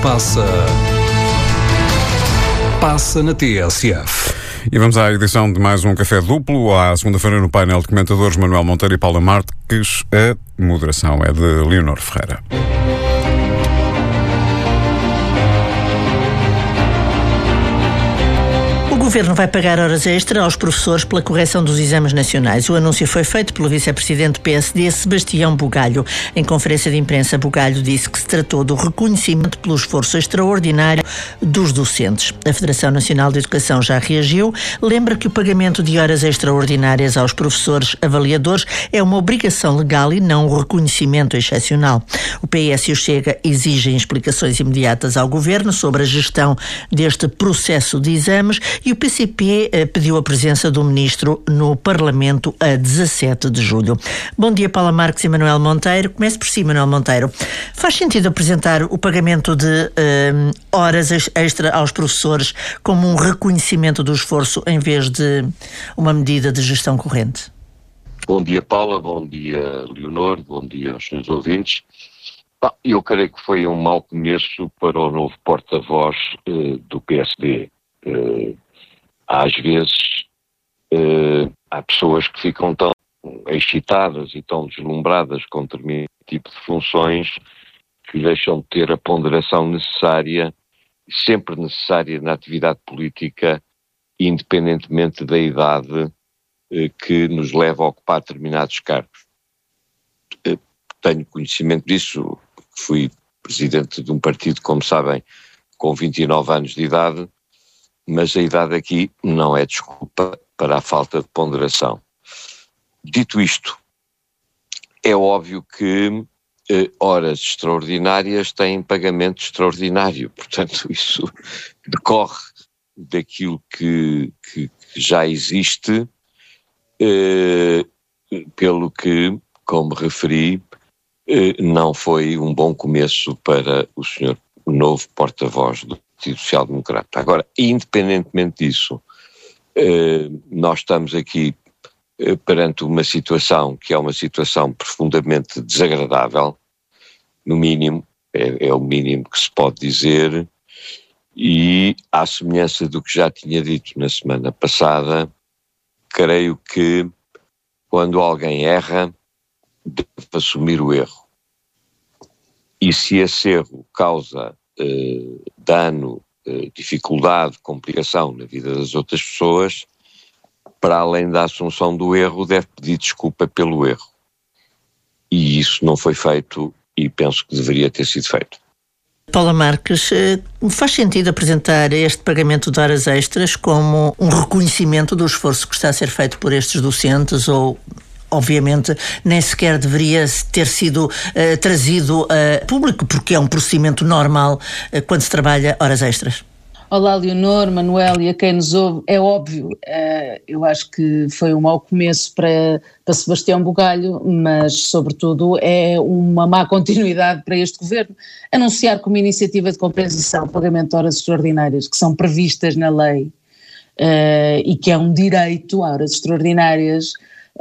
Passa na TSF. E vamos à edição de mais um Café Duplo. À segunda-feira, no painel de comentadores, Manuel Monteiro e Paula Marques. A moderação é de Leonor Ferreira. O Governo vai pagar horas extra aos professores pela correção dos exames nacionais. O anúncio foi feito pelo vice-presidente do PSD, Sebastião Bugalho. Em conferência de imprensa, Bugalho disse que se tratou do reconhecimento pelo esforço extraordinário dos docentes. A Federação Nacional de Educação já reagiu. Lembra que o pagamento de horas extraordinárias aos professores avaliadores é uma obrigação legal e não um reconhecimento excepcional. O PS e o Chega exigem explicações imediatas ao Governo sobre a gestão deste processo de exames e o PCP pediu a presença do Ministro no Parlamento a 17 de julho. Bom dia, Paula Marques e Manuel Monteiro. Comece por si, Manuel Monteiro. Faz sentido apresentar o pagamento de horas extra aos professores como um reconhecimento do esforço em vez de uma medida de gestão corrente? Bom dia, Paula. Bom dia, Leonor. Bom dia aos seus ouvintes. Eu creio que foi um mau começo para o novo porta-voz do PSD. Às vezes há pessoas que ficam tão excitadas e tão deslumbradas com determinado tipo de funções que deixam de ter a ponderação necessária, sempre necessária na atividade política, independentemente da idade que nos leva a ocupar determinados cargos. Tenho conhecimento disso, fui presidente de um partido, como sabem, com 29 anos de idade, mas a idade aqui não é desculpa para a falta de ponderação. Dito isto, é óbvio que horas extraordinárias têm pagamento extraordinário, portanto isso decorre daquilo que já existe, pelo que, como referi, não foi um bom começo para o senhor novo porta-voz do Partido Social Democrata. Agora, independentemente disso, nós estamos aqui perante uma situação que é uma situação profundamente desagradável, no mínimo, é o mínimo que se pode dizer, e à semelhança do que já tinha dito na semana passada, creio que quando alguém erra, deve assumir o erro. E se esse erro causa dano, dificuldade, complicação na vida das outras pessoas, para além da assunção do erro, deve pedir desculpa pelo erro. E isso não foi feito e penso que deveria ter sido feito. Paula Marques, faz sentido apresentar este pagamento de horas extras como um reconhecimento do esforço que está a ser feito por estes docentes ou... Obviamente, nem sequer deveria ter sido trazido a público, porque é um procedimento normal quando se trabalha horas extras? Olá, Leonor, Manuel e a quem nos ouve. É óbvio, eu acho que foi um mau começo para Sebastião Bugalho, mas, sobretudo, é uma má continuidade para este Governo. Anunciar como iniciativa de compensação o pagamento de horas extraordinárias, que são previstas na lei, e que é um direito a horas extraordinárias,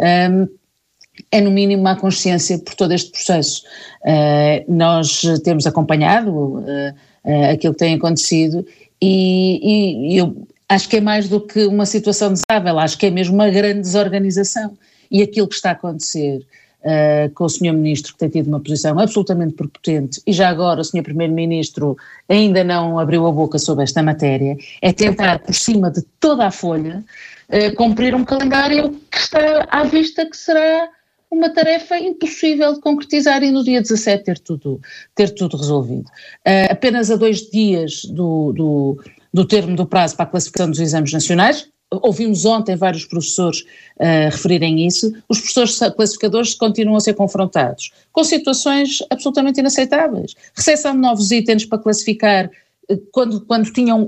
é no mínimo má consciência por todo este processo. Nós temos acompanhado aquilo que tem acontecido e eu acho que é mais do que uma situação desagradável, acho que é mesmo uma grande desorganização. E aquilo que está a acontecer com o Sr. Ministro, que tem tido uma posição absolutamente prepotente, e já agora o Sr. Primeiro-Ministro ainda não abriu a boca sobre esta matéria, é tentar, por cima de toda a folha, cumprir um calendário que está à vista que será uma tarefa impossível de concretizar e no dia 17 ter tudo resolvido. Apenas a 2 dias do termo do prazo para a classificação dos exames nacionais, ouvimos ontem vários professores referirem isso, os professores classificadores continuam a ser confrontados com situações absolutamente inaceitáveis. Recepção de novos itens para classificar, quando tinham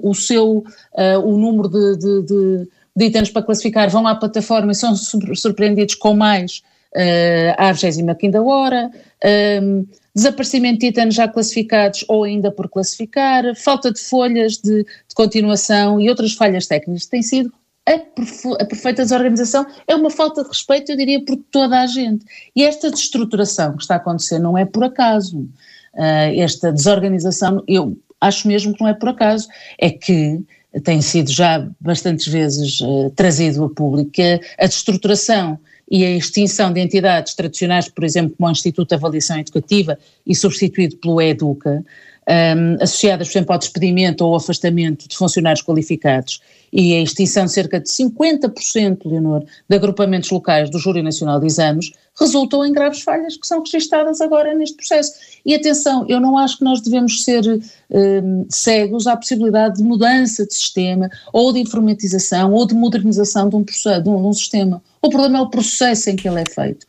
o número de itens para classificar, vão à plataforma e são surpreendidos com mais à 25ª hora, desaparecimento de itens já classificados ou ainda por classificar, falta de folhas de continuação e outras falhas técnicas. Tem sido a perfeita desorganização, é uma falta de respeito, eu diria, por toda a gente. E esta destruturação que está a acontecer não é por acaso. Esta desorganização, eu acho mesmo que não é por acaso, é que tem sido já bastantes vezes trazido a público que a destruturação e a extinção de entidades tradicionais, por exemplo, como o Instituto de Avaliação Educativa e substituído pelo EDUCA, associadas, por exemplo, ao despedimento ou ao afastamento de funcionários qualificados e a extinção de cerca de 50%, Leonor, de agrupamentos locais do Júri Nacional de Exames, resultam em graves falhas que são registadas agora neste processo. E atenção, eu não acho que nós devemos ser cegos à possibilidade de mudança de sistema ou de informatização ou de modernização de um sistema. O problema é o processo em que ele é feito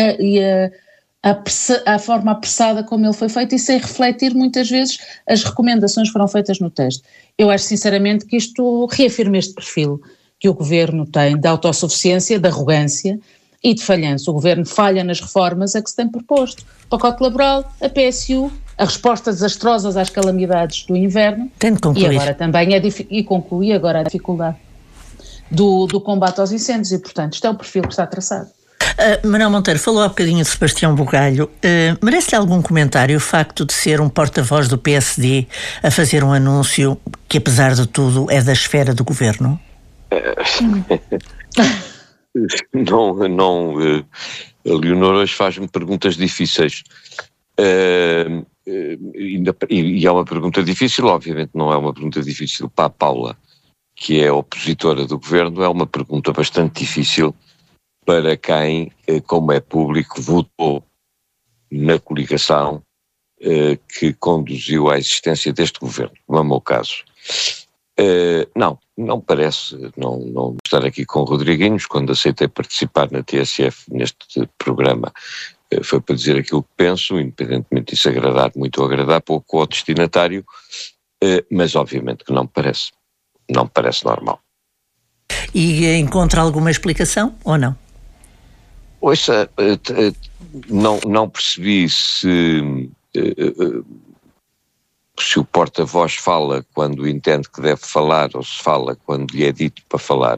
a forma apressada como ele foi feito e sem refletir muitas vezes as recomendações que foram feitas no texto. Eu acho sinceramente que isto reafirma este perfil que o Governo tem de autossuficiência, de arrogância e de falhança. O Governo falha nas reformas a que se tem proposto. O pacote laboral, a PSU, a resposta desastrosa às calamidades do inverno. Tem de concluir. E agora também conclui agora a dificuldade do combate aos incêndios e, portanto, isto é o perfil que está traçado. Manuel Monteiro falou há bocadinho de Sebastião Bugalho. Merece-lhe algum comentário o facto de ser um porta-voz do PSD a fazer um anúncio que, apesar de tudo, é da esfera do governo? Não, a Leonor hoje faz-me perguntas difíceis. E é uma pergunta difícil, obviamente não é uma pergunta difícil para a Paula, que é opositora do governo, é uma pergunta bastante difícil para quem, como é público, votou na coligação que conduziu à existência deste governo, no é meu caso. Não parece, não estar aqui com o Rodriguinhos, quando aceitei participar na TSF neste programa, foi para dizer aquilo que penso, independentemente disso agradar muito ou agradar pouco ao destinatário, mas obviamente que não me parece normal. E encontra alguma explicação ou não? Ouça, não percebi se o porta-voz fala quando entende que deve falar ou se fala quando lhe é dito para falar,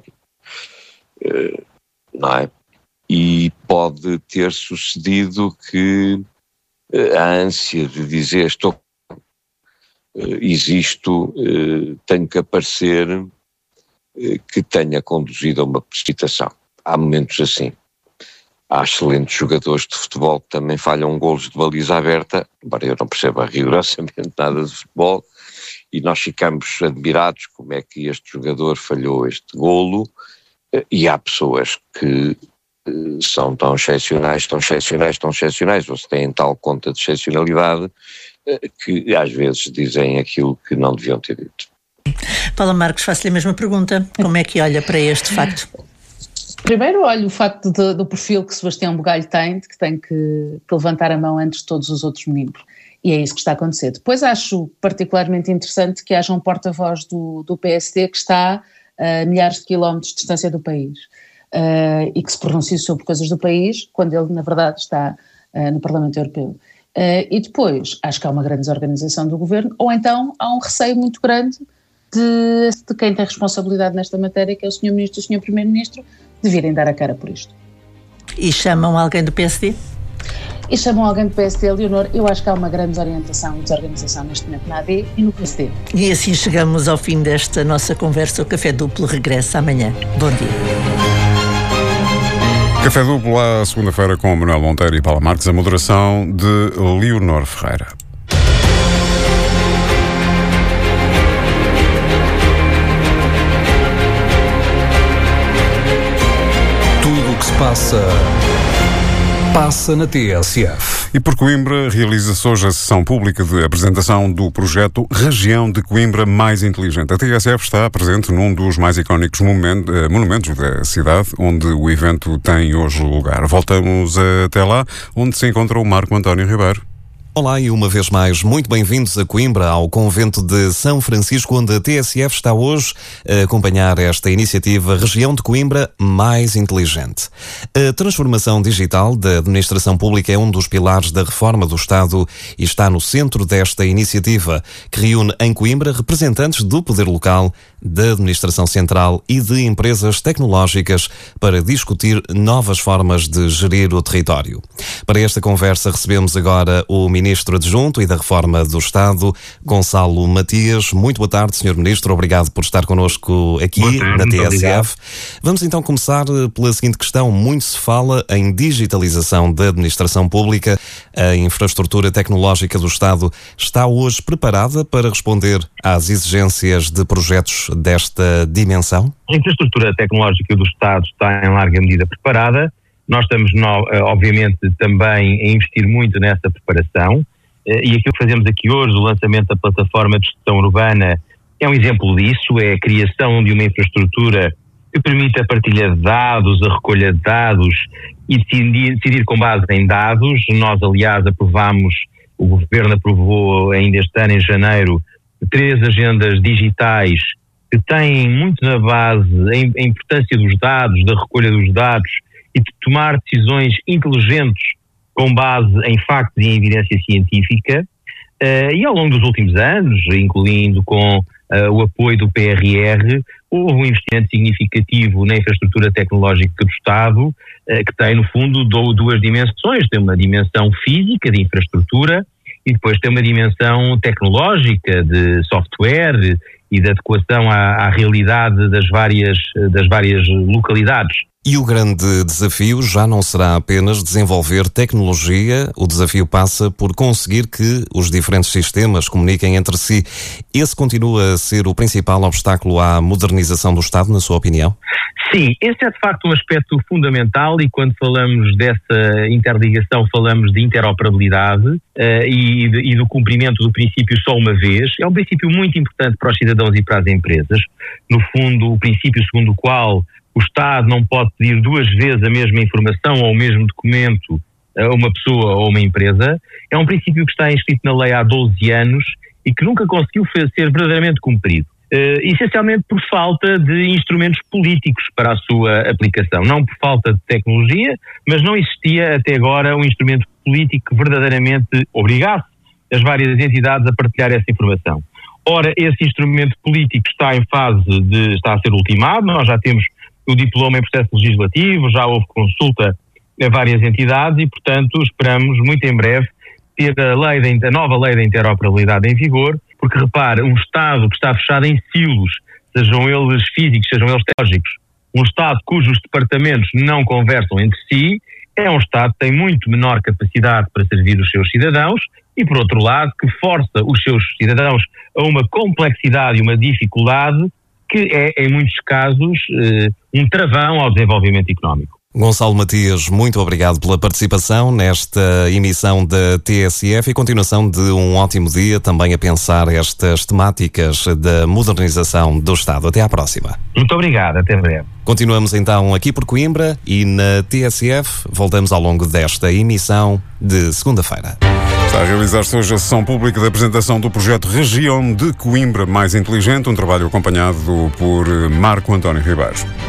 não é? E pode ter sucedido que a ânsia de dizer existo, tenho que aparecer, que tenha conduzido a uma precipitação. Há momentos assim. Há excelentes jogadores de futebol que também falham golos de baliza aberta, embora eu não perceba rigorosamente nada de futebol, e nós ficamos admirados como é que este jogador falhou este golo, e há pessoas que são tão excepcionais, ou se têm tal conta de excepcionalidade, que às vezes dizem aquilo que não deviam ter dito. Paula Marques, faço-lhe a mesma pergunta. Como é que olha para este facto? Primeiro olho o facto do perfil que Sebastião Bugalho tem, de que tem que levantar a mão antes de todos os outros membros. E é isso que está a acontecer. Depois acho particularmente interessante que haja um porta-voz do PSD que está a milhares de quilómetros de distância do país e que se pronuncie sobre coisas do país quando ele, na verdade, está no Parlamento Europeu. E depois acho que há uma grande desorganização do governo, ou então há um receio muito grande de quem tem responsabilidade nesta matéria, que é o Sr. Ministro e o Sr. Primeiro-Ministro, de virem dar a cara por isto. E chamam alguém do PSD? E chamam alguém do PSD, Leonor. Eu acho que há uma grande desorientação e desorganização neste momento na AD e no PSD. E assim chegamos ao fim desta nossa conversa. O Café Duplo regressa amanhã. Bom dia. Café Duplo à segunda-feira com Manuel Monteiro e Paula Marques, a moderação de Leonor Ferreira. Tudo o que se passa na TSF. E por Coimbra realiza-se hoje a sessão pública de apresentação do projeto Região de Coimbra Mais Inteligente. A TSF está presente num dos mais icónicos monumentos da cidade, onde o evento tem hoje lugar. Voltamos até lá, onde se encontra o Marco António Ribeiro. Olá e uma vez mais, muito bem-vindos a Coimbra, ao convento de São Francisco, onde a TSF está hoje a acompanhar esta iniciativa Região de Coimbra Mais Inteligente. A transformação digital da administração pública é um dos pilares da reforma do Estado e está no centro desta iniciativa, que reúne em Coimbra representantes do poder local, da administração central e de empresas tecnológicas para discutir novas formas de gerir o território. Para esta conversa recebemos agora o Ministro Ministro Adjunto e da Reforma do Estado, Gonçalo Matias. Muito boa tarde, Sr. Ministro. Obrigado por estar connosco aqui na TSF. Vamos então começar pela seguinte questão. Muito se fala em digitalização da administração pública. A infraestrutura tecnológica do Estado está hoje preparada para responder às exigências de projetos desta dimensão? A infraestrutura tecnológica do Estado está em larga medida preparada. Nós estamos, obviamente, também a investir muito nessa preparação e aquilo que fazemos aqui hoje, o lançamento da plataforma de gestão urbana, é um exemplo disso, é a criação de uma infraestrutura que permite a partilha de dados, a recolha de dados e decidir com base em dados. Nós, aliás, o Governo aprovou ainda este ano, em janeiro, 3 agendas digitais que têm muito na base a importância dos dados, da recolha dos dados e de tomar decisões inteligentes com base em factos e em evidência científica. E ao longo dos últimos anos, incluindo com o apoio do PRR, houve um investimento significativo na infraestrutura tecnológica do Estado, que tem, no fundo, 2 dimensões. Tem uma dimensão física de infraestrutura e depois tem uma dimensão tecnológica de software e de adequação à realidade das várias localidades. E o grande desafio já não será apenas desenvolver tecnologia, o desafio passa por conseguir que os diferentes sistemas comuniquem entre si. Esse continua a ser o principal obstáculo à modernização do Estado, na sua opinião? Sim, esse é de facto um aspecto fundamental e quando falamos dessa interligação falamos de interoperabilidade e do cumprimento do princípio só uma vez. É um princípio muito importante para os cidadãos e para as empresas. No fundo, o princípio segundo o qual o Estado não pode pedir 2 vezes a mesma informação ou o mesmo documento a uma pessoa ou uma empresa. É um princípio que está inscrito na lei há 12 anos e que nunca conseguiu ser verdadeiramente cumprido. Essencialmente por falta de instrumentos políticos para a sua aplicação. Não por falta de tecnologia, mas não existia até agora um instrumento político que verdadeiramente obrigasse as várias entidades a partilhar essa informação. Ora, esse instrumento político está a ser ultimado. Nós já temos o diploma em processo legislativo, já houve consulta a várias entidades e, portanto, esperamos muito em breve ter a nova lei da interoperabilidade em vigor, porque, repare, um Estado que está fechado em silos, sejam eles físicos, sejam eles tecnológicos, um Estado cujos departamentos não conversam entre si, é um Estado que tem muito menor capacidade para servir os seus cidadãos e, por outro lado, que força os seus cidadãos a uma complexidade e uma dificuldade que é, em muitos casos, um travão ao desenvolvimento económico. Gonçalo Matias, muito obrigado pela participação nesta emissão da TSF e continuação de um ótimo dia também a pensar estas temáticas da modernização do Estado. Até à próxima. Muito obrigado, até breve. Continuamos então aqui por Coimbra e na TSF voltamos ao longo desta emissão de segunda-feira. Está a realizar-se hoje a sessão pública da apresentação do projeto Região de Coimbra Mais Inteligente, um trabalho acompanhado por Marco António Ribeiro.